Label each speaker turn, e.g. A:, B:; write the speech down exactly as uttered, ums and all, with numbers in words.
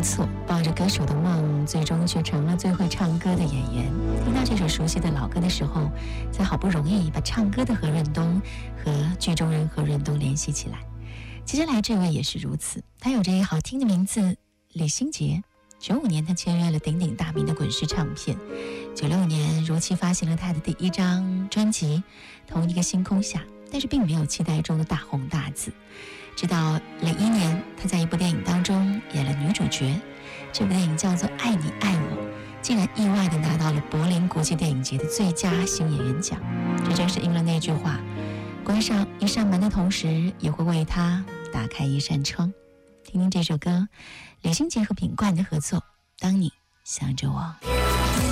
A: 错，抱着歌手的梦，最终却成了最会唱歌的演员。听到这首熟悉的老歌的时候，才好不容易把唱歌的何润东和剧中人何润东联系起来。接下来这位也是如此，他有着一个好听的名字李心洁。九五年他签约了鼎鼎大名的滚石唱片，九六年如期发行了他的第一张专辑《同一个星空下》，但是并没有期待中的大红大紫。直到零一年，他在一部电影当中演了女主角，这部电影叫做《爱你爱我》，竟然意外地拿到了柏林国际电影节的最佳新演员奖。这正是应了那句话，关上一扇门的同时，也会为他打开一扇窗。听听这首歌，李心洁和品冠的合作，当你想着我。